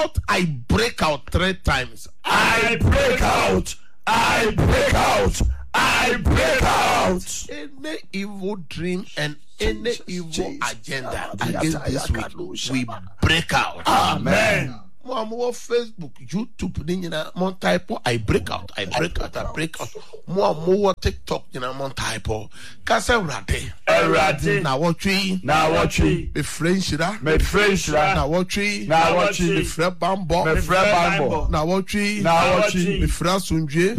I break out 3 times. I break out. I break out. I break out. Any evil dream and any evil agenda against this week, we break out. Amen. More Facebook, YouTube, mon typo, I break out, I break out, I break out. More TikTok, mon typo. Kasa rade. Na watchi. Me French da. Na watchi. Me Fred Bambo. Na watchi. Me Fra Sunje.